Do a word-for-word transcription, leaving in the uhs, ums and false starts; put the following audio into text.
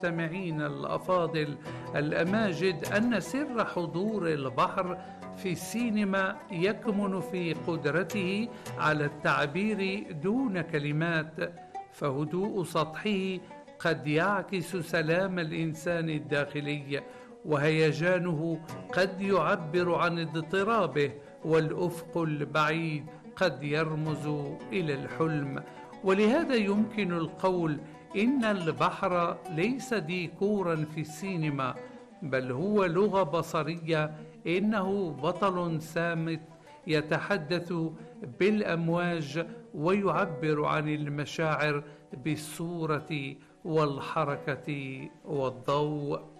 المستمعين الأفاضل الأماجد أن سر حضور البحر في السينما يكمن في قدرته على التعبير دون كلمات، فهدوء سطحه قد يعكس سلام الإنسان الداخلي، وهيجانه قد يعبر عن اضطرابه، والأفق البعيد قد يرمز إلى الحلم. ولهذا يمكن القول إن البحر ليس ديكورا في السينما، بل هو لغة بصرية. إنه بطل صامت يتحدث بالأمواج ويعبر عن المشاعر بالصورة والحركة والضوء.